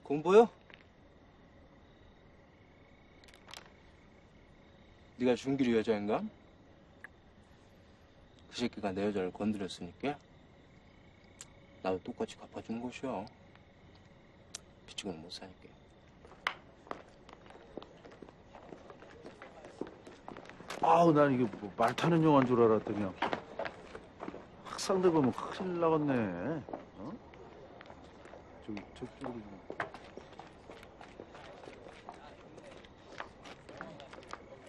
공보요? 네가 준길이 여자인가? 그 새끼가 내 여자를 건드렸으니까 나도 똑같이 갚아준 것이야. 비치고는 못 사니까. 아우, 난 이게 뭐 말 타는 영화인 줄 알았더니 학상대 보면 큰일 나겠네. 어? 저쪽으로 좀.